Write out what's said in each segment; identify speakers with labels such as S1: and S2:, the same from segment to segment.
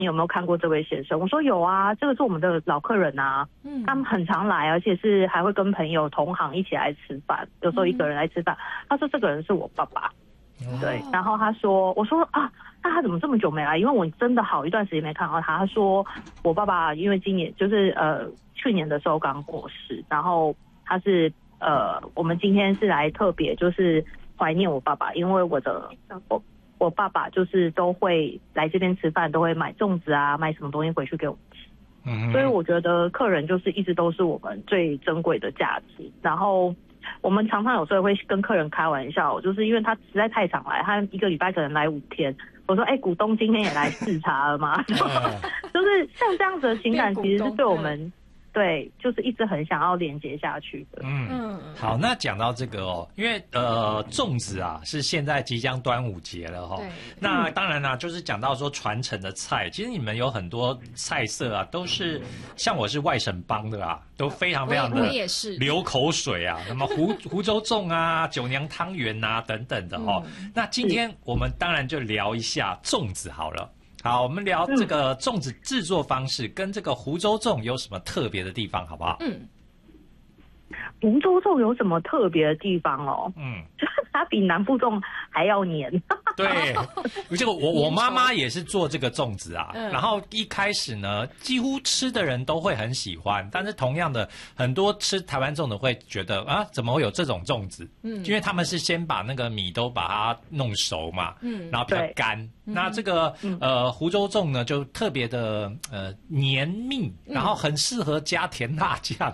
S1: 你有没有看过这位先生？我说有啊，这个是我们的老客人啊，他们很常来，而且是还会跟朋友同行一起来吃饭，有时候一个人来吃饭。他说这个人是我爸爸，对，然后他说，我说啊，那他怎么这么久没来？因为我真的好一段时间没看到他。他说我爸爸因为今年就是去年的时候刚过世，然后他是我们今天是来特别就是怀念我爸爸，因为我爸爸就是都会来这边吃饭，都会买粽子啊，买什么东西回去给我们吃。所以我觉得客人就是一直都是我们最珍贵的价值。然后我们常常有时候会跟客人开玩笑，就是因为他实在太常来，他一个礼拜可能来5天。我说股东今天也来视察了吗？就是像这样子的情感，其实是对我们。对，就是一直很想要连接下去的。
S2: 好，那讲到这个哦，因为粽子啊是现在即将端午节了哈。那当然啦，就是讲到说传承的菜，其实你们有很多菜色啊，都是像我是外省帮的啊，都非常非常的流口水啊。什么湖州粽啊、九娘汤圆啊等等的哈。那今天我们当然就聊一下粽子好了。好，我们聊这个粽子制作方式跟这个湖州粽有什么特别的地方，好不好？
S1: 湖州粽有什么特别的地方哦？就是它比南部粽还要黏。
S2: 对，这个我妈妈也是做这个粽子啊，然后一开始呢，几乎吃的人都会很喜欢，但是同样的，很多吃台湾粽的会觉得啊，怎么会有这种粽子？因为他们是先把那个米都把它弄熟嘛，然后比较干。那这个湖州粽呢，就特别的黏密，然后很适合加甜辣酱。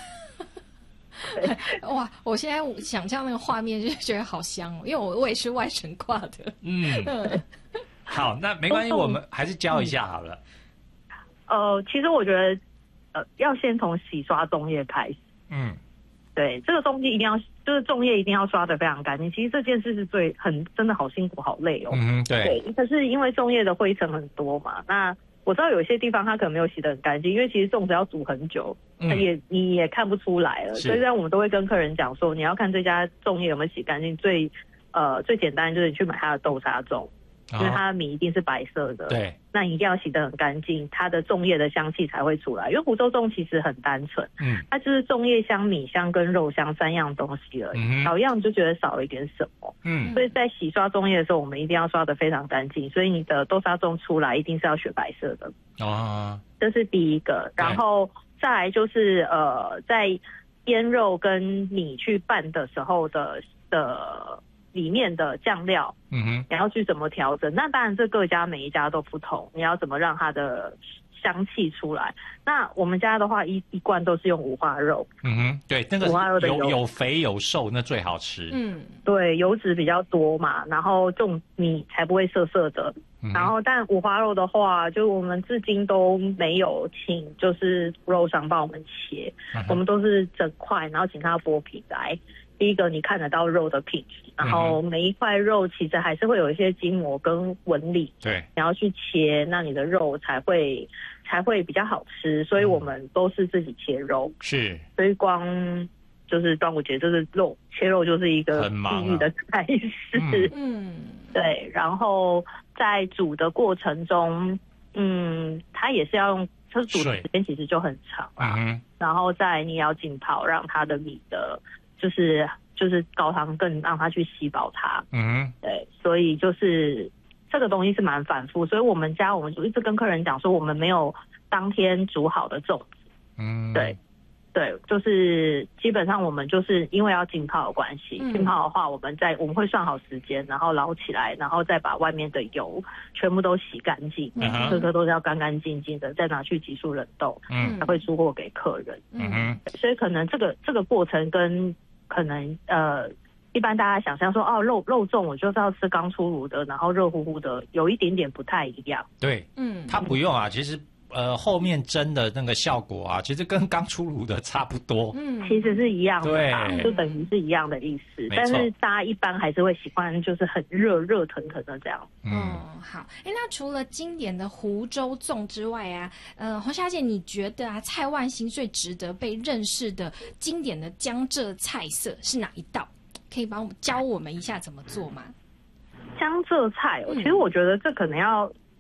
S3: 哇！我现在想象那个画面，就觉得好香哦，因为我也是外省挂的。
S2: 好，那没关系，我们还是教一下好了。
S1: 其实我觉得要先从洗刷粽叶开始。对，这个粽叶一定要，就是粽叶一定要刷得非常干净。其实这件事是真的好辛苦好累哦。对。可是因为粽叶的灰尘很多嘛，那我知道有些地方它可能没有洗得很干净，因为其实粽子要煮很久，你也看不出来了。所以我们都会跟客人讲说，你要看这家粽叶有没有洗干净，最简单就是你去买它的豆沙粽，因为它的米一定是白色的。对，那你一定要洗得很干净，它的粽叶的香气才会出来。因为湖州粽其实很单纯，它就是粽叶香、米香跟肉香3样东西而已，少一样就觉得少了一点什么。所以在洗刷粽叶的时候，我们一定要刷得非常干净，所以你的豆沙粽出来一定是要雪白色的。这是第一个。然后再来就是在腌肉跟米去拌的时候的里面的酱料，你要去怎么调整？那当然这各家每一家都不同，你要怎么让它的香气出来？那我们家的话一贯都是用五花肉。
S2: 对，那个五花肉的有肥有瘦，那最好吃。
S1: 对，油脂比较多嘛，然后这种米才不会涩涩的。然后但五花肉的话，就我们至今都没有请就是肉商帮我们切，我们都是整块，然后请他剥皮来。第一个你看得到肉的品质，然后每一块肉其实还是会有一些筋膜跟纹理，对，你要去切，那你的肉才会比较好吃。所以我们都是自己切肉，是，所以光就是端午节就是切肉就是一个地狱的开始。对，然后在煮的过程中，它也是要用，它煮的时间其实就很长啊。然后再你要浸泡，让它的米的就是高汤更让它去吸饱它。对，所以就是这个东西是蛮反复，所以我们就一直跟客人讲说，我们没有当天煮好的粽子。对，就是基本上我们就是因为要浸泡的关系，浸泡的话我们会算好时间，然后捞起来，然后再把外面的油全部都洗干净，这个都是要干干净净的，再拿去急速冷冻，才会出货给客人。所以可能这个过程跟可能一般大家想象说肉粽我就是要吃刚出炉的，然后热乎乎的，有一点点不太一样。对，
S2: 它不用啊，其实后面蒸的那个效果啊，其实跟刚出炉的差不多。
S1: 其实是一样的，对，就等于是一样的意思。但是大家一般还是会喜欢就是很热腾腾的这样。
S3: 好。那除了经典的湖州粽之外啊，黄小姐，你觉得啊，蔡万兴最值得被认识的经典的江浙菜色是哪一道？可以教我们一下怎么做吗？
S1: 江浙菜，其实我觉得这可能要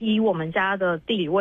S1: 以我们家的地理位